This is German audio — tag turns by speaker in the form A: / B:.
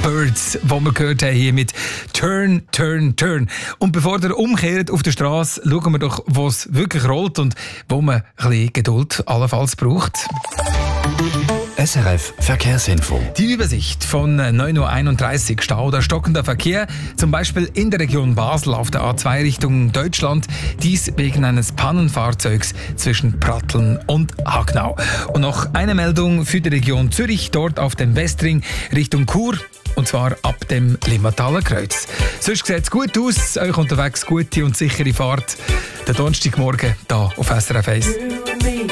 A: Birds, die wir gehört haben hier mit Turn, Turn, Turn. Und bevor ihr umkehrt auf der Straße, schauen wir doch, wo es wirklich rollt und wo man ein bisschen Geduld allenfalls braucht.
B: SRF Verkehrsinfo.
A: Die Übersicht von 9.31 Uhr. Stau oder stockender Verkehr, zum Beispiel in der Region Basel auf der A2 Richtung Deutschland. Dies wegen eines Pannenfahrzeugs zwischen Pratteln und Hagnau. Und noch eine Meldung für die Region Zürich, dort auf dem Westring Richtung Chur. Und zwar ab dem Limmataler Kreuz. Sonst sieht es gut aus, euch unterwegs gute und sichere Fahrt. Der Donnerstagmorgen hier auf SRF 1.